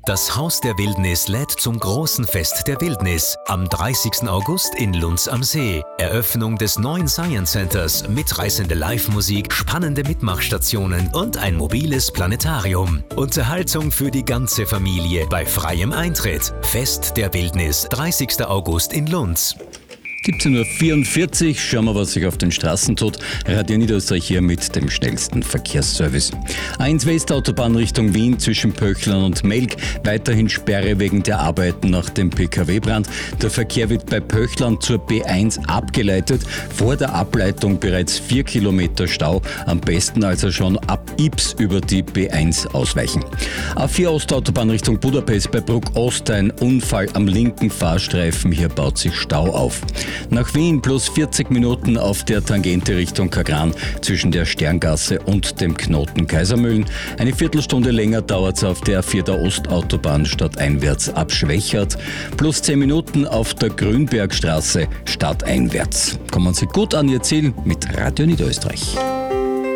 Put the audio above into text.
Das Haus der Wildnis lädt zum großen Fest der Wildnis am 30. August in Lunz am See. Eröffnung des neuen Science Centers, mitreißende Live-Musik, spannende Mitmachstationen und ein mobiles Planetarium. Unterhaltung für die ganze Familie bei freiem Eintritt. Fest der Wildnis, 30. August in Lunz. 17:44 Uhr, schauen wir, was sich auf den Straßen tut. Radio Niederösterreich hier mit dem schnellsten Verkehrsservice. A1 Westautobahn Richtung Wien zwischen Pöchlern und Melk. Weiterhin Sperre wegen der Arbeiten nach dem PKW-Brand. Der Verkehr wird bei Pöchlern zur B1 abgeleitet. Vor der Ableitung bereits 4 Kilometer Stau. Am besten also schon ab Ybbs über die B1 ausweichen. A4 Ostautobahn Richtung Budapest bei Bruck Ost. Ein Unfall am linken Fahrstreifen. Hier baut sich Stau auf. Nach Wien plus 40 Minuten auf der Tangente Richtung Kagran zwischen der Sterngasse und dem Knoten Kaisermühlen. Eine Viertelstunde länger dauert es auf der A4 der Ostautobahn stadteinwärts ab Schwächert. Plus 10 Minuten auf der Grünbergstraße stadteinwärts. Kommen Sie gut an Ihr Ziel mit Radio Niederösterreich.